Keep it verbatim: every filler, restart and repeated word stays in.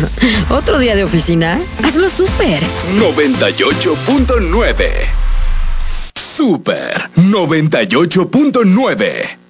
¿Otro día de oficina? Hazlo súper. noventa y ocho punto nueve. Super noventa y ocho punto nueve.